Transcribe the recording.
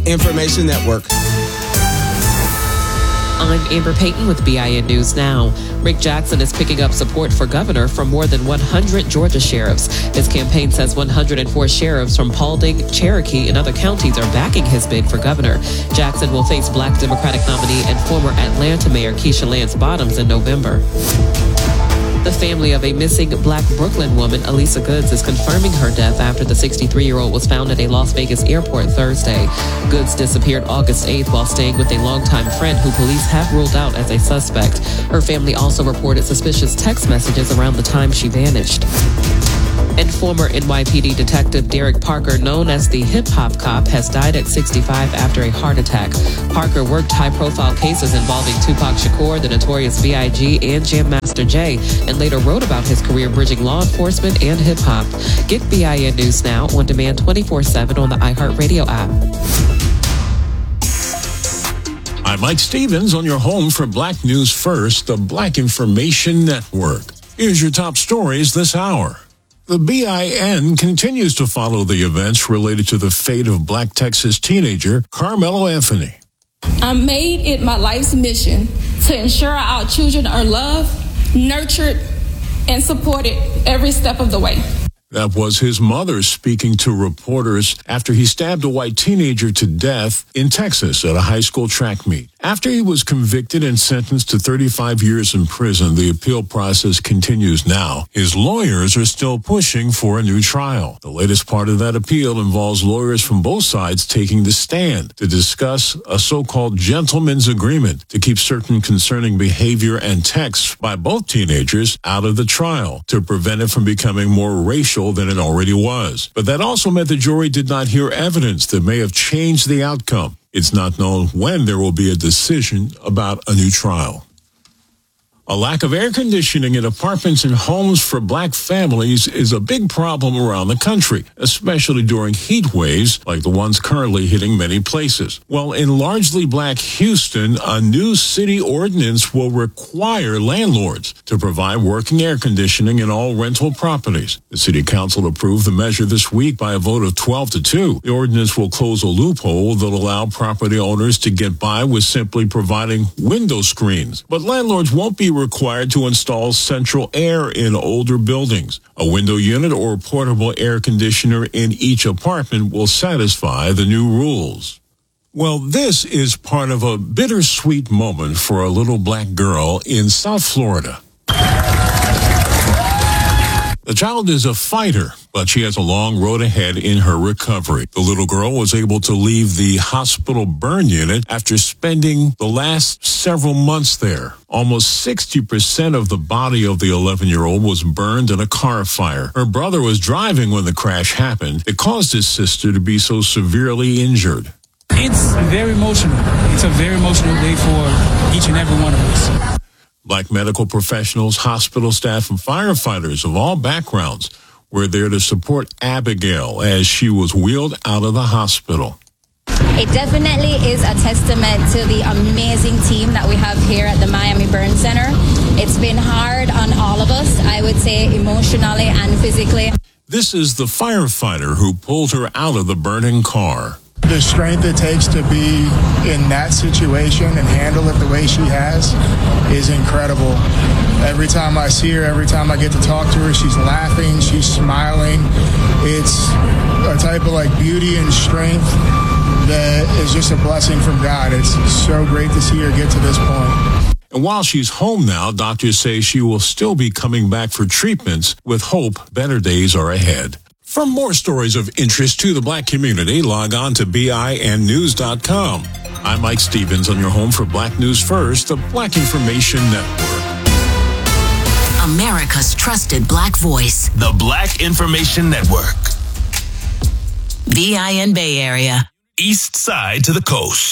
Information Network. I'm Amber Payton with BIN News Now. Rick Jackson is picking up support for governor from more than 100 Georgia sheriffs. His campaign says 104 sheriffs from Paulding, Cherokee, and other counties are backing his bid for governor. Jackson will face Black Democratic nominee and former Atlanta Mayor Keisha Lance Bottoms in November. The family of a missing Black Brooklyn woman, Elisa Goods, is confirming her death after the 63-year-old was found at a Las Vegas airport Thursday. Goods disappeared August 8th while staying with a longtime friend who police have ruled out as a suspect. Her family also reported suspicious text messages around the time she vanished. And former NYPD detective Derek Parker, known as the hip-hop cop, has died at 65 after a heart attack. Parker worked high-profile cases involving Tupac Shakur, the Notorious B.I.G., and Jam Master Jay, and later wrote about his career bridging law enforcement and hip-hop. Get BIN News Now on demand 24/7 on the iHeartRadio app. I'm Mike Stevens on your home for Black News First, the Black Information Network. Here's your top stories this hour. The BIN continues to follow the events related to the fate of Black Texas teenager Carmelo Anthony. I made it my life's mission to ensure our children are loved, nurtured, and supported every step of the way. That was his mother speaking to reporters after he stabbed a white teenager to death in Texas at a high school track meet. After he was convicted and sentenced to 35 years in prison, the appeal process continues now. His lawyers are still pushing for a new trial. The latest part of that appeal involves lawyers from both sides taking the stand to discuss a so-called gentleman's agreement to keep certain concerning behavior and texts by both teenagers out of the trial to prevent it from becoming more racial than it already was. But that also meant the jury did not hear evidence that may have changed the outcome. It's not known when there will be a decision about a new trial. A lack of air conditioning in apartments and homes for Black families is a big problem around the country, especially during heat waves like the ones currently hitting many places. Well, in largely Black Houston, a new city ordinance will require landlords to provide working air conditioning in all rental properties. The city council approved the measure this week by a vote of 12-2. The ordinance will close a loophole that will allow property owners to get by with simply providing window screens. But landlords won't be required to install central air in older buildings. A window unit or portable air conditioner in each apartment will satisfy the new rules. Well, this is part of a bittersweet moment for a little Black girl in South Florida. The child is a fighter, but she has a long road ahead in her recovery. The little girl was able to leave the hospital burn unit after spending the last several months there. Almost 60% of the body of the 11-year-old was burned in a car fire. Her brother was driving when the crash happened. It caused his sister to be so severely injured. It's very emotional. It's a very emotional day for each and every one of us. Black medical professionals, hospital staff, and firefighters of all backgrounds were there to support Abigail as she was wheeled out of the hospital. It definitely is a testament to the amazing team that we have here at the Miami Burn Center. It's been hard on all of us, I would say, emotionally and physically. This is the firefighter who pulled her out of the burning car. The strength it takes to be in that situation and handle it the way she has is incredible. Every time I see her, every time I get to talk to her, she's laughing, she's smiling. It's a type of like beauty and strength that is just a blessing from God. It's so great to see her get to this point. And while she's home now, doctors say she will still be coming back for treatments with hope better days are ahead. For more stories of interest to the Black community, log on to BINnews.com. I'm Mike Stevens on your home for Black News First, the Black Information Network. America's trusted Black voice. The Black Information Network. BIN Bay Area. East side to the coast.